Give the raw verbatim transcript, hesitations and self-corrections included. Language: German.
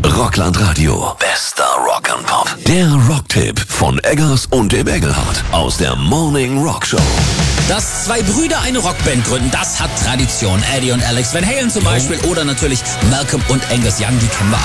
Rockland Radio. Bester Rock and Pop. Der Rocktipp von Eggers und dem Engelhardt aus der Morning Rock Show. Dass zwei Brüder eine Rockband gründen, das hat Tradition. Eddie und Alex Van Halen zum Beispiel oder natürlich Malcolm und Angus Young, die kennen wir